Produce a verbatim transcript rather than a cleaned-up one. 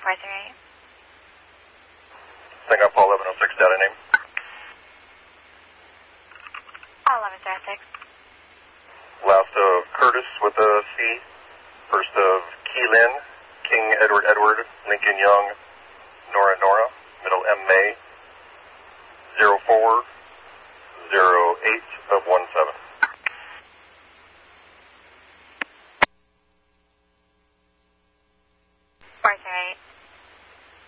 four three. Singapore eleven oh six data name. eleven zero six. Last of Curtis with a C. First of Keylin, King Edward Edward, Lincoln Young, Nora Nora, middle M May, zero four zero eight of one